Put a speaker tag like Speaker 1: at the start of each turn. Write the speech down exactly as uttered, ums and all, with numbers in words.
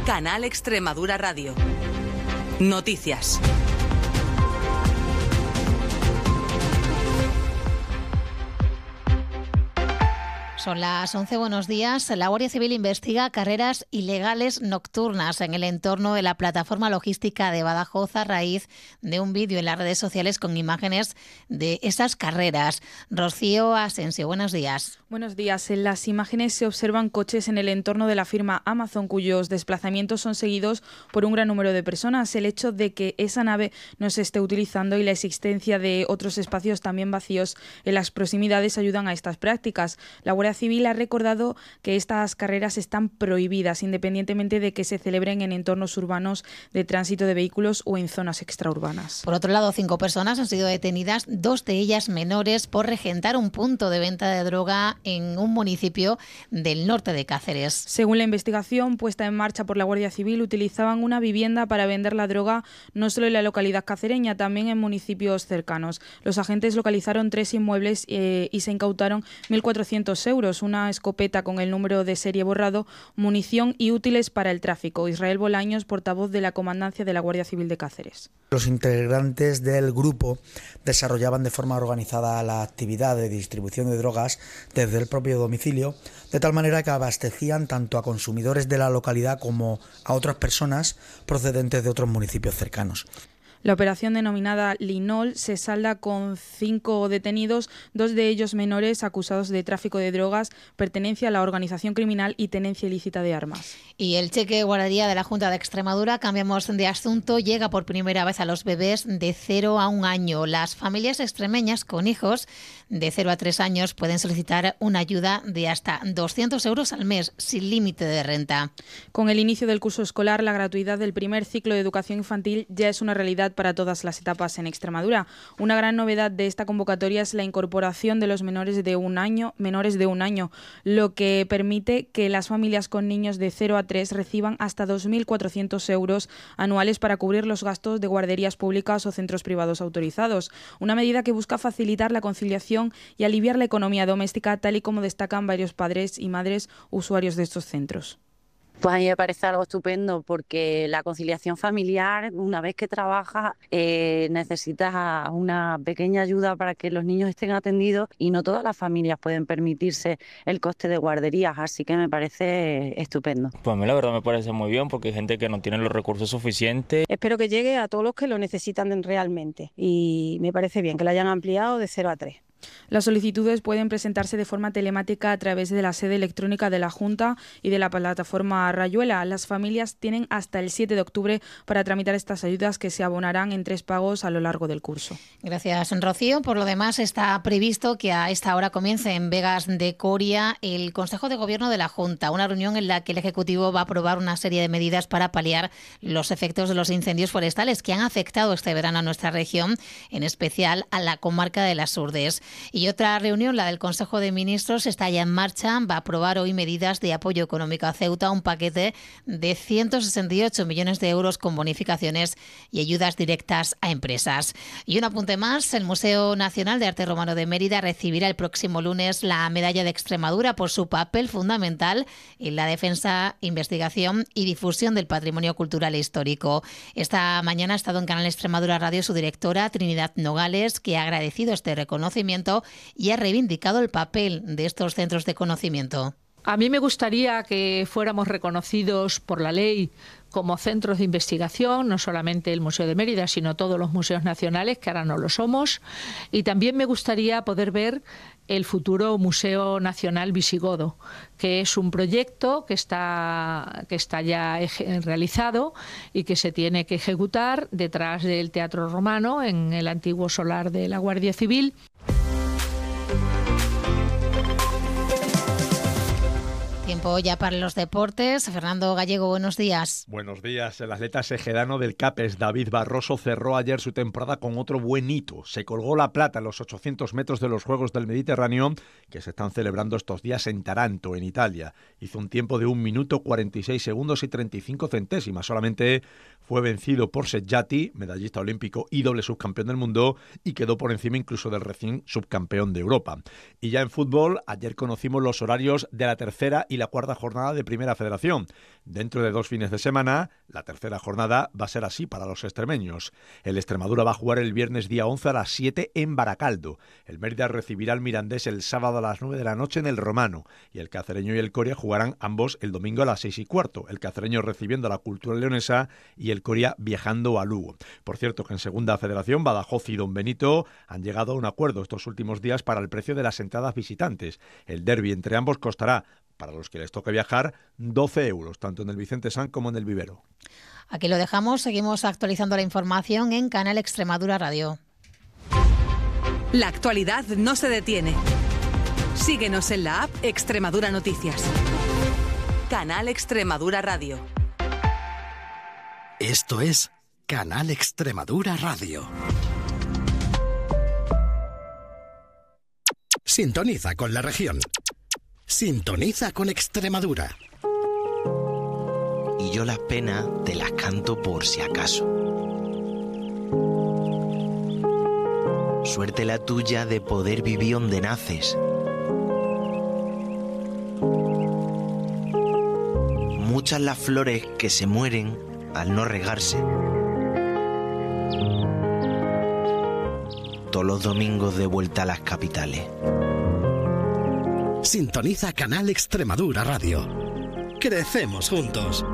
Speaker 1: Canal Extremadura Radio. Noticias.
Speaker 2: Son las once, buenos días. La Guardia Civil investiga carreras ilegales nocturnas en el entorno de la plataforma logística de Badajoz a raíz de un vídeo en las redes sociales con imágenes de esas carreras. Rocío Asensio, buenos días.
Speaker 3: Buenos días. En las imágenes se observan coches en el entorno de la firma Amazon cuyos desplazamientos son seguidos por un gran número de personas. El hecho de que esa nave no se esté utilizando y la existencia de otros espacios también vacíos en las proximidades ayudan a estas prácticas. La Guardia Civil ha recordado que estas carreras están prohibidas independientemente de que se celebren en entornos urbanos de tránsito de vehículos o en zonas extraurbanas.
Speaker 2: Por otro lado, cinco personas han sido detenidas, dos de ellas menores, por regentar un punto de venta de droga en un municipio del norte de Cáceres.
Speaker 3: Según la investigación puesta en marcha por la Guardia Civil, utilizaban una vivienda para vender la droga no solo en la localidad cacereña, también en municipios cercanos. Los agentes localizaron tres inmuebles eh, y se incautaron mil cuatrocientos euros, una escopeta con el número de serie borrado, munición y útiles para el tráfico. Israel Bolaños, portavoz de la Comandancia de la Guardia Civil de Cáceres.
Speaker 4: Los integrantes del grupo desarrollaban de forma organizada la actividad de distribución de drogas desde el propio domicilio, de tal manera que abastecían tanto a consumidores de la localidad como a otras personas procedentes de otros municipios cercanos.
Speaker 3: La operación denominada Linol se salda con cinco detenidos, dos de ellos menores acusados de tráfico de drogas, pertenencia a la organización criminal y tenencia ilícita de armas.
Speaker 2: Y el cheque de guardería de la Junta de Extremadura, cambiamos de asunto, llega por primera vez a los bebés de cero a un año. Las familias extremeñas con hijos de cero a tres años pueden solicitar una ayuda de hasta doscientos euros al mes, sin límite de renta.
Speaker 3: Con el inicio del curso escolar, la gratuidad del primer ciclo de educación infantil ya es una realidad para todas las etapas en Extremadura. Una gran novedad de esta convocatoria es la incorporación de los menores de un año, menores de un año, lo que permite que las familias con niños de cero a tres reciban hasta dos mil cuatrocientos euros anuales para cubrir los gastos de guarderías públicas o centros privados autorizados. Una medida que busca facilitar la conciliación y aliviar la economía doméstica, tal y como destacan varios padres y madres usuarios de estos centros.
Speaker 5: Pues a mí me parece algo estupendo porque la conciliación familiar, una vez que trabajas, eh, necesitas una pequeña ayuda para que los niños estén atendidos y no todas las familias pueden permitirse el coste de guarderías, así que me parece estupendo.
Speaker 6: Pues a mí la verdad me parece muy bien porque hay gente que no tiene los recursos suficientes.
Speaker 7: Espero que llegue a todos los que lo necesitan realmente y me parece bien que lo hayan ampliado de cero a tres.
Speaker 3: Las solicitudes pueden presentarse de forma telemática a través de la sede electrónica de la Junta y de la plataforma Rayuela. Las familias tienen hasta el siete de octubre para tramitar estas ayudas que se abonarán en tres pagos a lo largo del curso.
Speaker 2: Gracias, Rocío. Por lo demás, está previsto que a esta hora comience en Vegas de Coria el Consejo de Gobierno de la Junta, una reunión en la que el Ejecutivo va a aprobar una serie de medidas para paliar los efectos de los incendios forestales que han afectado este verano a nuestra región, en especial a la comarca de las Urdes. Y otra reunión, la del Consejo de Ministros, está ya en marcha. Va a aprobar hoy medidas de apoyo económico a Ceuta, un paquete de ciento sesenta y ocho millones de euros con bonificaciones y ayudas directas a empresas. Y un apunte más, el Museo Nacional de Arte Romano de Mérida recibirá el próximo lunes la Medalla de Extremadura por su papel fundamental en la defensa, investigación y difusión del patrimonio cultural e histórico. Esta mañana ha estado en Canal Extremadura Radio su directora, Trinidad Nogales, que ha agradecido este reconocimiento y ha reivindicado el papel de estos centros de conocimiento.
Speaker 8: A mí me gustaría que fuéramos reconocidos por la ley como centros de investigación, no solamente el Museo de Mérida, sino todos los museos nacionales, que ahora no lo somos. Y también me gustaría poder ver el futuro Museo Nacional Visigodo, que es un proyecto que está, que está ya realizado y que se tiene que ejecutar detrás del Teatro Romano, en el antiguo solar de la Guardia Civil.
Speaker 2: Tiempo ya para los deportes. Fernando Gallego, buenos días.
Speaker 9: Buenos días. El atleta segedano del CAPES, David Barroso, cerró ayer su temporada con otro buen hito. Se colgó la plata en los ochocientos metros de los Juegos del Mediterráneo, que se están celebrando estos días en Taranto, en Italia. Hizo un tiempo de un minuto cuarenta y seis segundos y treinta y cinco centésimas. Solamente fue vencido por Sedjati, medallista olímpico y doble subcampeón del mundo, y quedó por encima incluso del recién subcampeón de Europa. Y ya en fútbol, ayer conocimos los horarios de la tercera y la cuarta jornada de Primera Federación. Dentro de dos fines de semana, la tercera jornada va a ser así para los extremeños. El Extremadura va a jugar el viernes día once a las siete en Baracaldo. El Mérida recibirá al Mirandés el sábado a las nueve de la noche en el Romano. Y el Cacereño y el Coria jugarán ambos el domingo a las seis y cuarto. El Cacereño recibiendo a la Cultural Leonesa y el Coria viajando a Lugo. Por cierto que en Segunda Federación, Badajoz y Don Benito han llegado a un acuerdo estos últimos días para el precio de las entradas visitantes. El derbi entre ambos costará, para los que les toque viajar, doce euros, tanto en el Vicente San como en el Vivero.
Speaker 2: Aquí lo dejamos, seguimos actualizando la información en Canal Extremadura Radio.
Speaker 1: La actualidad no se detiene. Síguenos en la app Extremadura Noticias. Canal Extremadura Radio.
Speaker 10: Esto es Canal Extremadura Radio. Sintoniza con la región. Sintoniza con Extremadura.
Speaker 11: Y yo las penas te las canto por si acaso. Suerte la tuya de poder vivir donde naces. Muchas las flores que se mueren al no regarse. Todos los domingos de vuelta a las capitales.
Speaker 10: Sintoniza Canal Extremadura Radio. Crecemos juntos.